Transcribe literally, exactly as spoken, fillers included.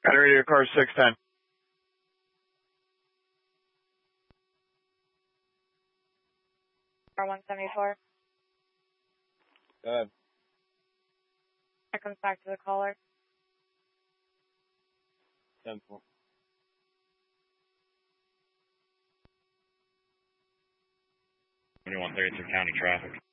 Radio car six ten. R one seventy-four. Go ahead. That comes back to the caller. ten four. twenty-one thirty-three county traffic.